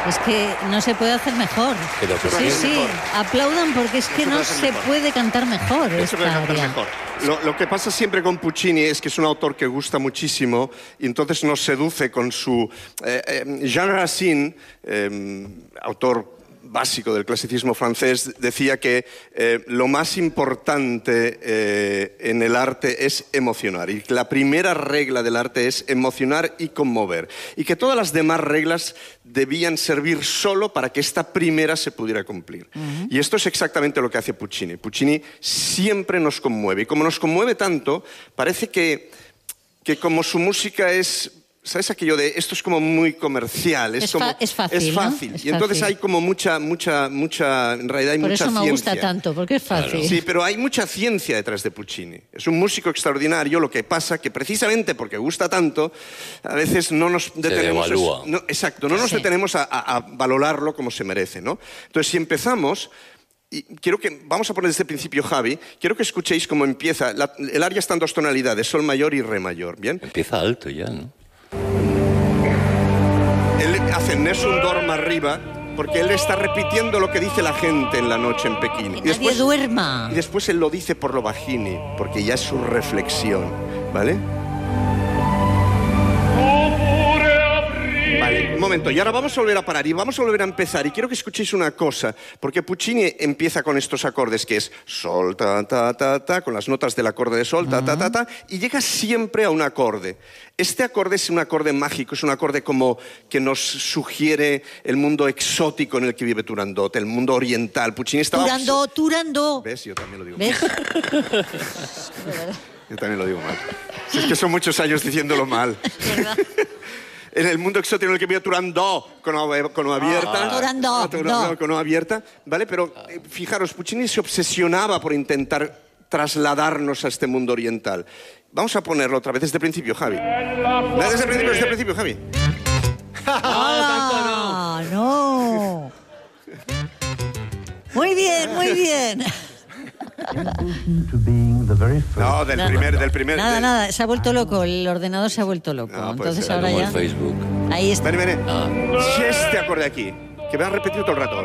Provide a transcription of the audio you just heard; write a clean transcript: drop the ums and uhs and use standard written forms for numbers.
Es que no se puede hacer mejor. Pero que Sí, sí, aplaudan porque es que no se puede cantar mejor esta aria. Lo que pasa siempre con Puccini es que es un autor que gusta muchísimo y entonces nos seduce con su... Jean Racine, autor básico del clasicismo francés, decía que lo más importante en el arte es emocionar, y que la primera regla del arte es emocionar y conmover, y que todas las demás reglas debían servir solo para que esta primera se pudiera cumplir. Y esto es exactamente lo que hace Puccini. Puccini siempre nos conmueve, y como nos conmueve tanto, parece que como su música es... ¿Sabes aquello de esto es como muy comercial? Es fácil, es fácil. ¿no? Y entonces hay como mucha, en realidad hay Por mucha ciencia. eso me gusta tanto, porque es fácil. Claro. Sí, pero hay mucha ciencia detrás de Puccini. Es un músico extraordinario, lo que pasa que precisamente porque gusta tanto, a veces no nos detenemos... Exacto, no nos detenemos a valorarlo como se merece, ¿no? Entonces, si empezamos... Y vamos a poner desde el principio, Javi, quiero que escuchéis cómo empieza. El aria está en dos tonalidades, sol mayor y re mayor, ¿bien? Empieza alto ya, ¿no? Él hace Nessun dorma arriba porque él está repitiendo lo que dice la gente en la noche en Pekín. Y después, nadie duerma. Y después él lo dice por lo bajini, porque ya es su reflexión, ¿vale? Vale, un momento, y ahora vamos a volver a parar y vamos a volver a empezar, y quiero que escuchéis una cosa, porque Puccini empieza con estos acordes que es sol, ta, ta, ta, ta, con las notas del acorde de sol, ta, ta, ta, ta, y llega siempre a un acorde. Este acorde es un acorde mágico, es un acorde como que nos sugiere el mundo exótico en el que vive Turandot, el mundo oriental. Puccini estaba... Turandot. ¿Ves? Yo también lo digo. ¿Ves? Yo también lo digo mal. Si es que son muchos años diciéndolo mal. ¿Verdad? En el mundo exótico en el que vive Turandot, con O abierta. Turandot. Con O abierta, ¿vale? Pero fijaros, Puccini se obsesionaba por intentar trasladarnos a este mundo oriental. Vamos a ponerlo otra vez desde el principio, Javi. Desde el principio, Javi. ¡Ah, no! Muy bien, muy bien. No, del primer. Nada, se ha vuelto loco, el ordenador se ha vuelto loco. No, entonces ser, ahora como ya... el Facebook. Ahí está. Ven. Si este acorde aquí, que me han repetido todo el rato.